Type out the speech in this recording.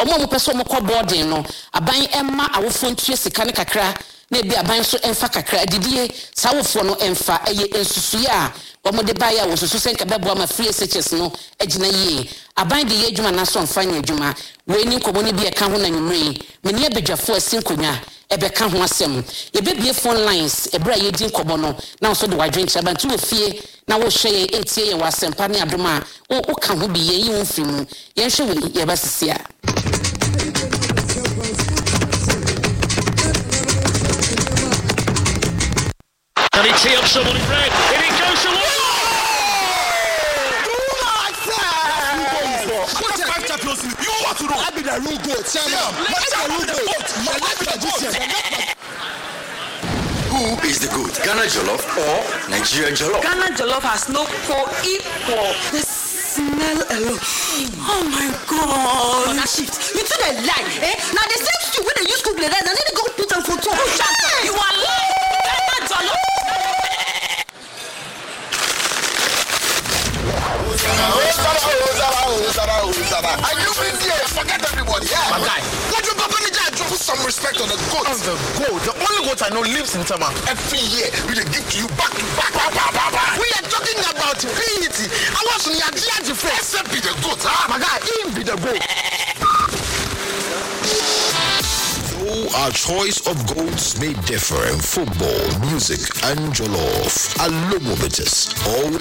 omo mo pese omo kɔ boarding no aban emma awofo ntue sika ne kakra na bi aban so emfa kakra adidie sawofo no emfa eye ensusuye a omo de baya wo susu senka bebo ama free SHS no agina yie aban de ye adwuma na so mfanya adwuma we ni nkomo ni bi e ka ho na nwumre me ne abedwafo asinkonya ebeka ho asem yebebie phone lines ebra ye din nkomo no na so de wadwenche bantu ofie na wo hwe etie ye wasempa ne adoma wo ka ho bi ye yi wo fimu ye hwe we ye basisia Can he tee up someone in red? Here it goes to You want to know? I be the real goat. Who is the goat? Ghana Jollof or Nigeria Jollof? Ghana Jollof has no co-equal. The smell alone. Oh my God. On that shift. You took a lie. Now the same stew when they use cook like that, and then they go put them for 2. You are lying. Ghana Jollof. Are you in here? Forget everybody. Yeah. My guy. Let your papa put some respect on the goat. On the goat. The only goat I know lives in Tama. Every year we give to you back to back. We are talking about PET. I was on your judge face. Except be the goat. My guy, him be the goat. Though our choice of goats may differ in football, music, and jollof, Alomobitis always